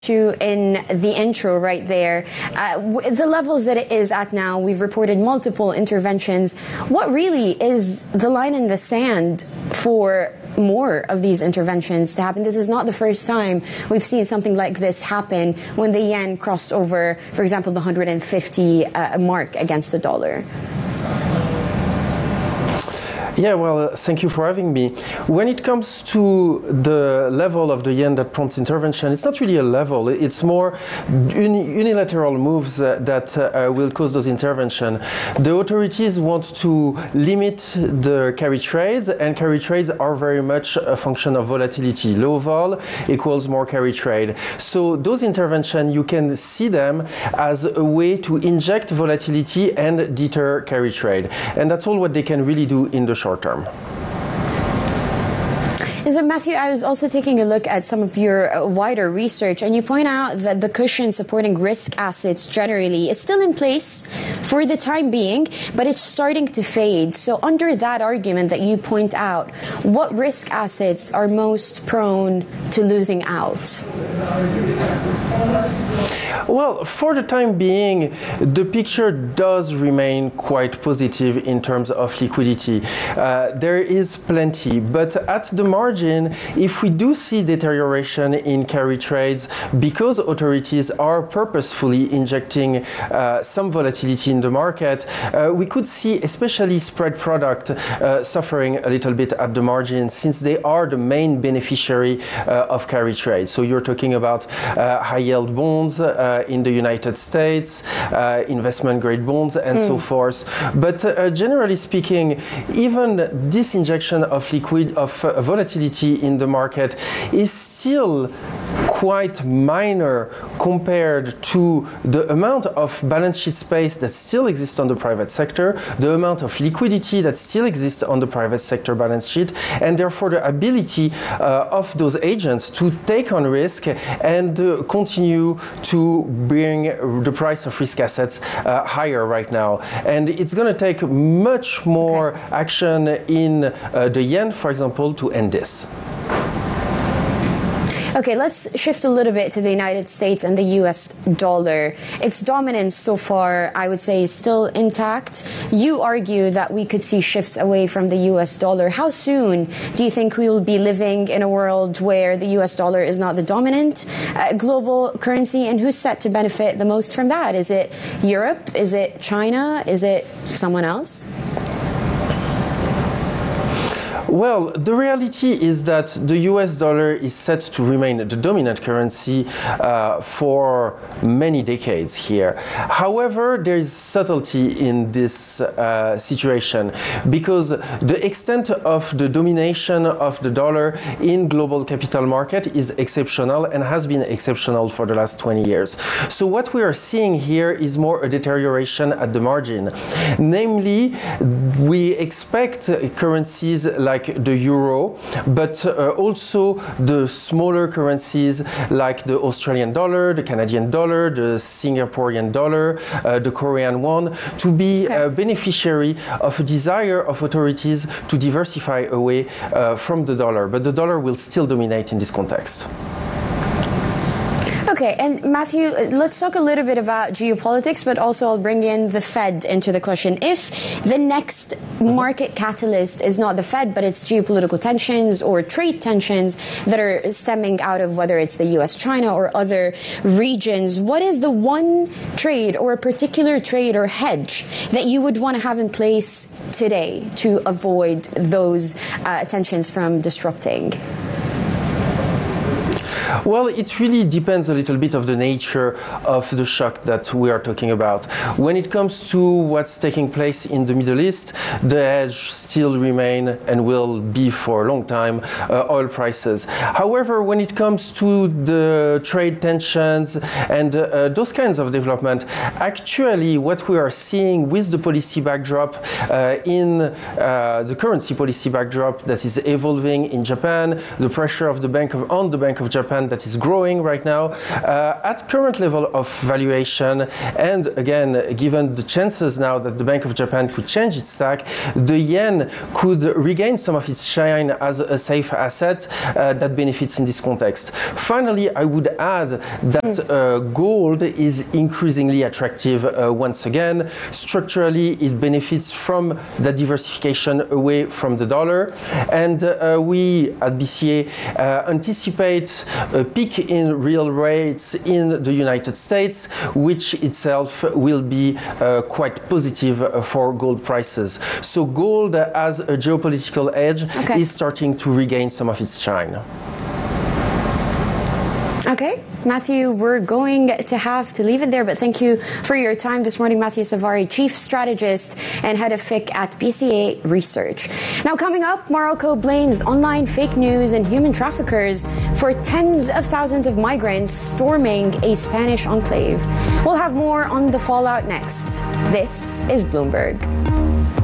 to in the intro right there, the levels that it is at now, we've reported multiple interventions. What really is the line in the sand for more of these interventions to happen? This is not the first time we've seen something like this happen when the yen crossed over, for example, the 150 mark against the dollar. Yeah, well, thank you for having me. When it comes to the level of the yen that prompts intervention, it's not really a level. It's more unilateral moves that will cause those intervention. The authorities want to limit the carry trades, and carry trades are very much a function of volatility. Low vol equals more carry trade. So those interventions, you can see them as a way to inject volatility and deter carry trade. And that's all what they can really do in the short term. And so, Matthew, I was also taking a look at some of your wider research, and you point out that the cushion supporting risk assets generally is still in place for the time being, but it's starting to fade. So under that argument that you point out, what risk assets are most prone to losing out? Well, for the time being, the picture does remain quite positive in terms of liquidity. There is plenty, but at the margin, if we do see deterioration in carry trades because authorities are purposefully injecting some volatility in the market, we could see especially spread product suffering a little bit at the margin, since they are the main beneficiary of carry trade. So you're talking about high yield bonds in the United States, investment grade bonds, and so forth. But generally speaking, even this injection of volatility in the market is still quite minor compared to the amount of balance sheet space that still exists on the private sector, the amount of liquidity that still exists on the private sector balance sheet, and therefore the ability of those agents to take on risk and continue to bring the price of risk assets higher right now. And it's going to take much more action in the yen, for example, to end this. Okay, let's shift a little bit to the United States and the US dollar. Its dominance so far, I would say, is still intact. You argue that we could see shifts away from the US dollar. How soon do you think we will be living in a world where the US dollar is not the dominant global currency, and who's set to benefit the most from that? Is it Europe? Is it China? Is it someone else? Well, the reality is that the US dollar is set to remain the dominant currency for many decades here. However, there is subtlety in this situation, because the extent of the domination of the dollar in global capital market is exceptional and has been exceptional for the last 20 years. So what we are seeing here is more a deterioration at the margin. Namely, we expect currencies like the euro, but also the smaller currencies like the Australian dollar, the Canadian dollar, the Singaporean dollar, the Korean won, to be a beneficiary of a desire of authorities to diversify away from the dollar. But the dollar will still dominate in this context. Okay, and Matthew, let's talk a little bit about geopolitics, but also I'll bring in the Fed into the question. If the next market catalyst is not the Fed, but it's geopolitical tensions or trade tensions that are stemming out of whether it's the US, China, or other regions, what is the one trade or a particular trade or hedge that you would want to have in place today to avoid those tensions from disrupting? Well, it really depends a little bit of the nature of the shock that we are talking about. When it comes to what's taking place in the Middle East, the hedge still remain and will be for a long time oil prices. However, when it comes to the trade tensions and those kinds of development, actually what we are seeing with the policy backdrop in the currency policy backdrop that is evolving in Japan, the pressure of on the Bank of Japan that is growing right now. At current level of valuation, and again, given the chances now that the Bank of Japan could change its tack, the yen could regain some of its shine as a safe asset that benefits in this context. Finally, I would add that gold is increasingly attractive once again. Structurally, it benefits from the diversification away from the dollar, and we at BCA anticipate a peak in real rates in the United States, which itself will be quite positive for gold prices. So gold as a geopolitical edge is starting to regain some of its shine. Okay, Matthew, we're going to have to leave it there, but thank you for your time this morning. Matthew Savary, Chief Strategist and Head of FIC at BCA Research. Now, coming up, Morocco blames online fake news and human traffickers for tens of thousands of migrants storming a Spanish enclave. We'll have more on the fallout next. This is Bloomberg.